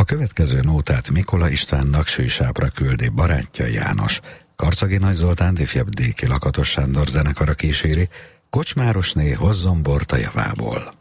következő nótát Mikola Istvánnak Sűsápra küldi barátja János. Karcagi Nagy Zoltán ifjabb Déki Lakatos Sándor zenekara kíséri, Kocsmárosné hozzon bort a javából.